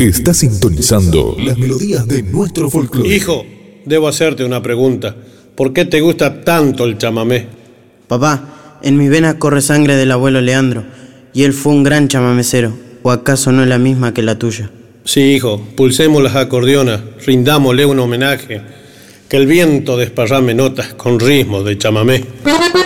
Está sintonizando las melodías de nuestro folclore. Hijo, debo hacerte una pregunta. ¿Por qué te gusta tanto el chamamé? Papá, en mis venas corre sangre del abuelo Leandro, y él fue un gran chamamecero. ¿O acaso no es la misma que la tuya? Sí, hijo, pulsemos las acordeonas, rindámosle un homenaje, que el viento desparrame notas con ritmos de chamamé.